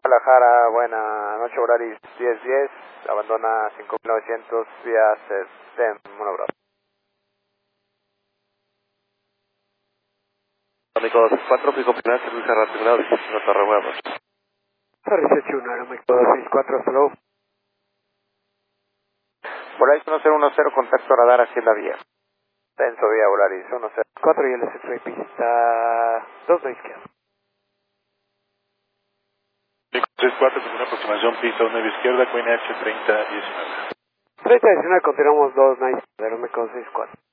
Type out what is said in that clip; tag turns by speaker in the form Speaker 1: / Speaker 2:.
Speaker 1: Guadalajara, buena noche, Volaris 1010, abandona 5900 vía SEM, un abrazo.
Speaker 2: Amigo 24, pico final, servicio reactivado, no te remuevas.
Speaker 1: Servicio 1, Aeroméxico 264, hasta luego. Volaris 1010, contacto radar hacia la vía. Tenso vía Volaris 104 y el S3 pista 2 de izquierda.
Speaker 2: 534 con una aproximación pista 1 de izquierda, Queen H 3019.
Speaker 1: 3019, continuamos 2 nice, Aeroméxico 64.